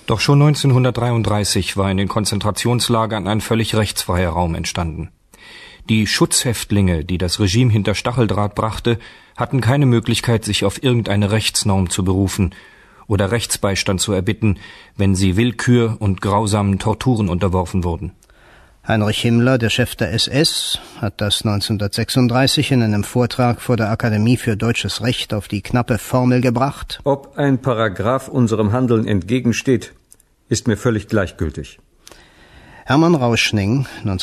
Doch schon 1933 war in den Konzentrationslagern ein völlig rechtsfreier Raum entstanden. Die Schutzhäftlinge, die das Regime hinter Stacheldraht brachte, hatten keine Möglichkeit, sich auf irgendeine Rechtsnorm zu berufen oder Rechtsbeistand zu erbitten, wenn sie Willkür und grausamen Torturen unterworfen wurden. Heinrich Himmler, der Chef der SS, hat das 1936 in einem Vortrag vor der Akademie für Deutsches Recht auf die knappe Formel gebracht: Ob ein Paragraph unserem Handeln entgegensteht, ist mir völlig gleichgültig. Hermann Rauschning,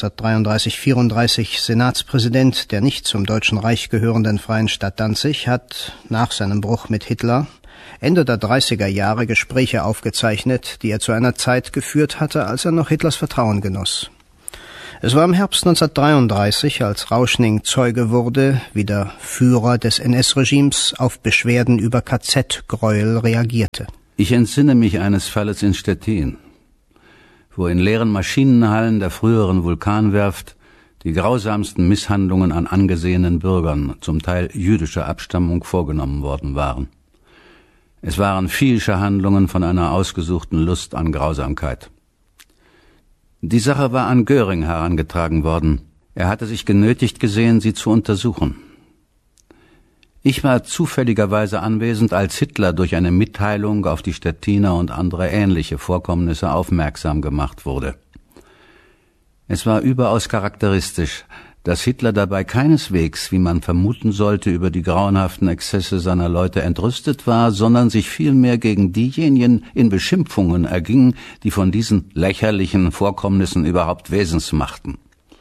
1933-34 Senatspräsident der nicht zum Deutschen Reich gehörenden Freien Stadt Danzig, hat nach seinem Bruch mit Hitler Ende der 30er Jahre Gespräche aufgezeichnet, die er zu einer Zeit geführt hatte, als er noch Hitlers Vertrauen genoss. Es war im Herbst 1933, als Rauschning Zeuge wurde, wie der Führer des NS-Regimes auf Beschwerden über KZ-Gräuel reagierte. Ich entsinne mich eines Falles in Stettin, wo in leeren Maschinenhallen der früheren Vulkanwerft die grausamsten Misshandlungen an angesehenen Bürgern, zum Teil jüdischer Abstammung, vorgenommen worden waren. Es waren viehische Handlungen von einer ausgesuchten Lust an Grausamkeit. Die Sache war an Göring herangetragen worden. Er hatte sich genötigt gesehen, sie zu untersuchen. Ich war zufälligerweise anwesend, als Hitler durch eine Mitteilung auf die Stettiner und andere ähnliche Vorkommnisse aufmerksam gemacht wurde. Es war überaus charakteristisch, dass Hitler dabei keineswegs, wie man vermuten sollte, über die grauenhaften Exzesse seiner Leute entrüstet war, sondern sich vielmehr gegen diejenigen in Beschimpfungen erging, die von diesen lächerlichen Vorkommnissen überhaupt Wesens machten.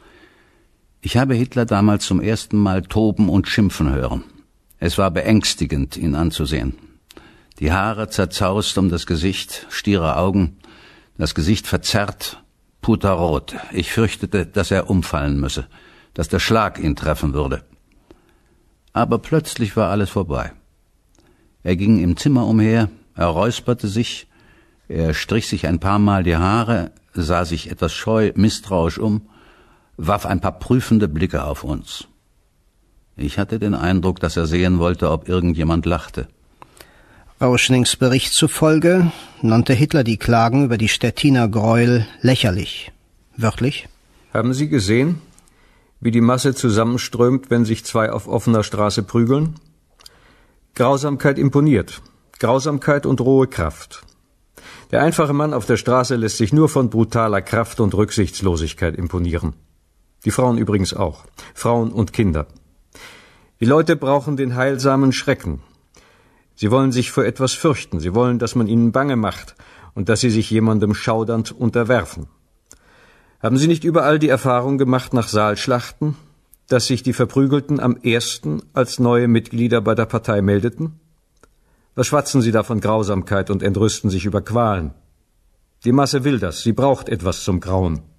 Ich habe Hitler damals zum ersten Mal toben und schimpfen hören. Es war beängstigend, ihn anzusehen. Die Haare zerzaust um das Gesicht, stiere Augen, das Gesicht verzerrt, puterrot. Ich fürchtete, dass er umfallen müsse, dass der Schlag ihn treffen würde. Aber plötzlich war alles vorbei. Er ging im Zimmer umher, er räusperte sich, er strich sich ein paar Mal die Haare, sah sich etwas scheu, misstrauisch um, warf ein paar prüfende Blicke auf uns. Ich hatte den Eindruck, dass er sehen wollte, ob irgendjemand lachte. Rauschnings Bericht zufolge nannte Hitler die Klagen über die Stettiner Gräuel lächerlich. Wörtlich: Haben Sie gesehen, wie die Masse zusammenströmt, wenn sich zwei auf offener Straße prügeln? Grausamkeit imponiert. Grausamkeit und rohe Kraft. Der einfache Mann auf der Straße lässt sich nur von brutaler Kraft und Rücksichtslosigkeit imponieren. Die Frauen übrigens auch. Frauen und Kinder. Die Leute brauchen den heilsamen Schrecken. Sie wollen sich vor etwas fürchten. Sie wollen, dass man ihnen bange macht und dass sie sich jemandem schaudernd unterwerfen. Haben Sie nicht überall die Erfahrung gemacht nach Saalschlachten, dass sich die Verprügelten am ersten als neue Mitglieder bei der Partei meldeten? Was schwatzen Sie da von Grausamkeit und entrüsten sich über Qualen? Die Masse will das. Sie braucht etwas zum Grauen.